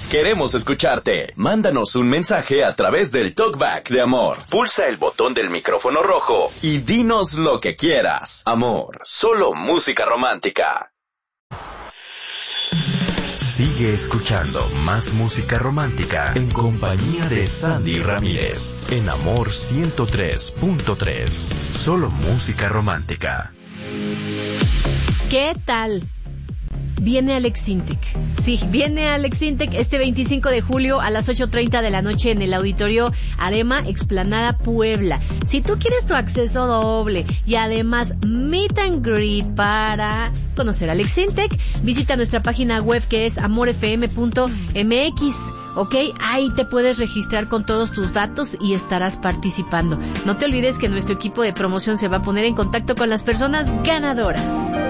Queremos escucharte. Mándanos un mensaje a través del TalkBack de Amor. Pulsa el botón del micrófono rojo y dinos lo que quieras. Amor, solo música romántica. Sigue escuchando más música romántica en compañía de Sandy Ramírez en Amor 103.3. Solo música romántica. ¿Qué tal? Viene Alex Intec. Sí, viene Alex Intec este 25 de julio a las 8:30 de la noche en el Auditorio Arema, Explanada, Puebla. Si tú quieres tu acceso doble y además meet and greet para conocer a Alex Intec, visita nuestra página web que es amorfm.mx. ¿Ok? Ahí te puedes registrar con todos tus datos y estarás participando. No te olvides que nuestro equipo de promoción se va a poner en contacto con las personas ganadoras.